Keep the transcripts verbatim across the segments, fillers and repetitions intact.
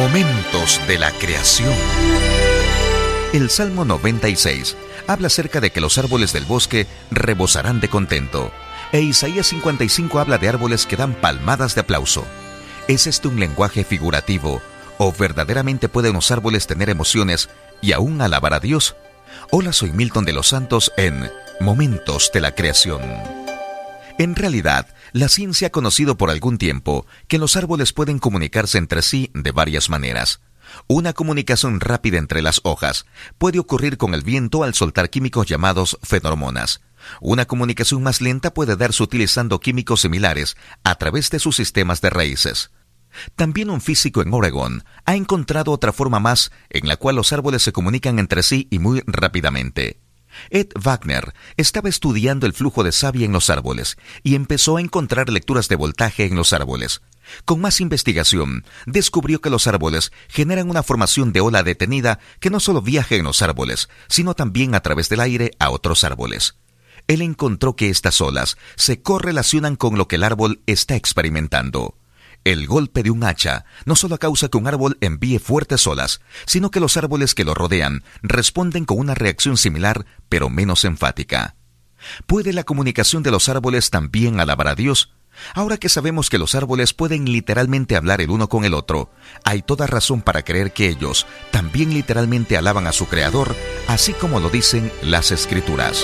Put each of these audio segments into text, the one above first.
Momentos de la creación. El Salmo noventa y seis habla acerca de que los árboles del bosque rebosarán de contento. E Isaías cincuenta y cinco habla de árboles que dan palmadas de aplauso. ¿Es este un lenguaje figurativo? ¿O verdaderamente pueden los árboles tener emociones y aún alabar a Dios? Hola, soy Milton de los Santos en Momentos de la Creación. En realidad, la ciencia ha conocido por algún tiempo que los árboles pueden comunicarse entre sí de varias maneras. Una comunicación rápida entre las hojas puede ocurrir con el viento al soltar químicos llamados feromonas. Una comunicación más lenta puede darse utilizando químicos similares a través de sus sistemas de raíces. También un físico en Oregón ha encontrado otra forma más en la cual los árboles se comunican entre sí y muy rápidamente. Ed Wagner estaba estudiando el flujo de savia en los árboles y empezó a encontrar lecturas de voltaje en los árboles. Con más investigación, descubrió que los árboles generan una formación de ola detenida que no solo viaja en los árboles, sino también a través del aire a otros árboles. Él encontró que estas olas se correlacionan con lo que el árbol está experimentando. El golpe de un hacha no solo causa que un árbol envíe fuertes olas, sino que los árboles que lo rodean responden con una reacción similar, pero menos enfática. ¿Puede la comunicación de los árboles también alabar a Dios? Ahora que sabemos que los árboles pueden literalmente hablar el uno con el otro, hay toda razón para creer que ellos también literalmente alaban a su Creador, así como lo dicen las Escrituras.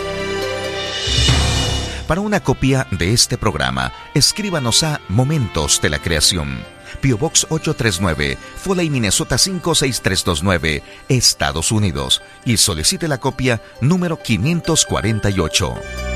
Para una copia de este programa, escríbanos a Momentos de la Creación, P O Box ochocientos treinta y nueve, Foley, Minnesota cinco seis tres dos nueve, Estados Unidos, y solicite la copia número quinientos cuarenta y ocho.